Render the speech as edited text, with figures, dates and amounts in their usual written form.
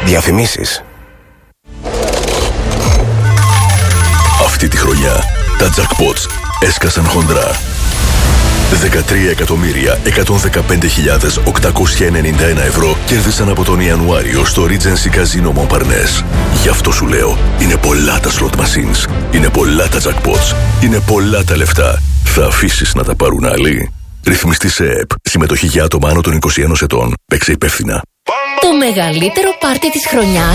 Διαφημίσεις. Αυτή τη χρονιά τα jackpots έσκασαν χοντρά. 13.115.891 ευρώ κέρδισαν από τον Ιανουάριο στο Regency Casino Montparnasse. Γι' αυτό σου λέω, είναι πολλά τα slot machines, είναι πολλά τα jackpots, είναι πολλά τα λεφτά. Θα αφήσεις να τα πάρουν άλλοι? Ρυθμιστή σε ΕΕΠ. Συμμετοχή για άτομα άνω των 21 ετών. Παίξε υπεύθυνα. Το μεγαλύτερο πάρτι της χρονιάς